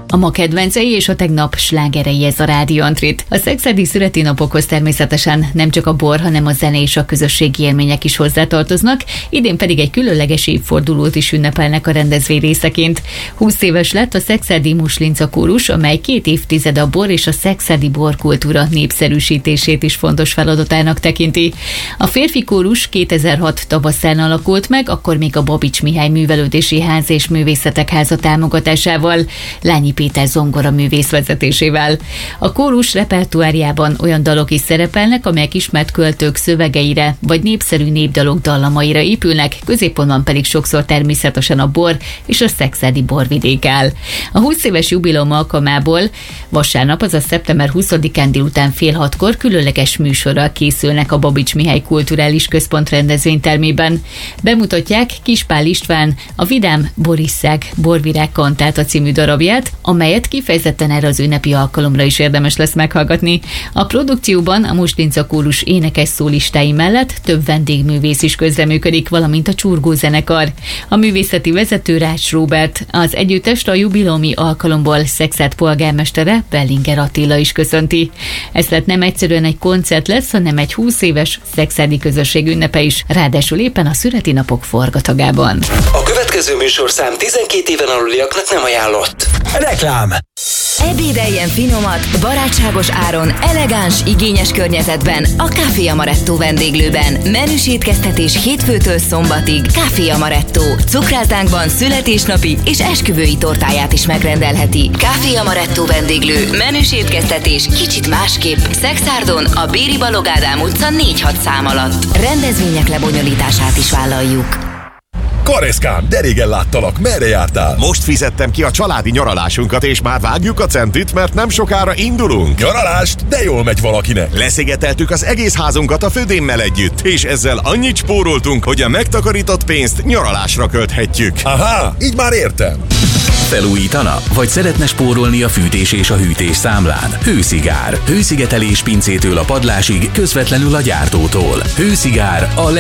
A ma kedvencei és a tegnap slágerei ez a Rádió Antrit. A szekszárdi születésnapokhoz természetesen nem csak a bor, hanem a zene és a közösségi élmények is hozzátartoznak, idén pedig egy különleges évfordulót is ünnepelnek a rendezvény részeként. 20 éves lett a szekszárdi Muslinca kórus, amely 2 évtizede a bor és a szekszárdi borkultúra népszerűsítését is fontos feladatának tekinti. A férfi kórus 2006 tavaszán alakult meg, akkor még a Babics Mihály Művelődési Ház és Művészetek Háza támogatásával, Lányi Péter zongora művész vezetésével. A kórus repertoárjában olyan dalok is szerepelnek, amelyek ismert költők szövegeire vagy népszerű népdalok dallamaira épülnek, középpontban pedig sokszor természetesen a bor és a szekszárdi borvidék áll. A 20 éves jubileum alkalmából vasárnap, azaz szeptember 20-án délután fél 6-kor különleges műsorral készülnek a Babics Mihály Kulturális Központ rendezvénytermében. Bemutatják Kispál István a vidám Borisszák borvirág kantáta című darabját, amelyet kifejezetten erre az ünnepi alkalomra is érdemes lesz meghallgatni. A produkcióban a Muslinca kórus énekes szólistái mellett több vendégművész is közreműködik, valamint a Csurgó zenekar. A művészeti vezető Rács Róbert, az együttest a jubileumi alkalomból Szekszárd polgármestere Bellinger Attila is köszönti. Ez lett nem egyszerűen egy koncert lesz, hanem egy 20 éves szekszárdi közösség ünnepe is, ráadásul éppen a születésnapok forgatagában. A következő műsorszám 12 éven aluliaknak nem ajánlott. Reklám! Ebédeljen finomat, barátságos áron, elegáns, igényes környezetben a Café Amaretto vendéglőben. Menüs étkeztetés hétfőtől szombatig. Café Amaretto. Cukrászdánkban születésnapi és esküvői tortáját is megrendelheti. Café Amaretto vendéglő. Menüs étkeztetés kicsit másképp. Szekszárdon a Béri Balog Ádám utca 4-6 szám alatt. Rendezvények lebonyolítását is vállaljuk. Kareszkám, de régen láttalak, merre jártál? Most fizettem ki a családi nyaralásunkat, és már vágjuk a centit, mert nem sokára indulunk. Nyaralást? De jól megy valakinek. Leszigeteltük az egész házunkat a födémmel együtt, és ezzel annyit spóroltunk, hogy a megtakarított pénzt nyaralásra költhetjük. Aha, így már értem. Felújítana? Vagy szeretne spórolni a fűtés és a hűtés számlán? Hőszigár. Hőszigetelés pincétől a padlásig, közvetlenül a gyártótól. Hőszigár a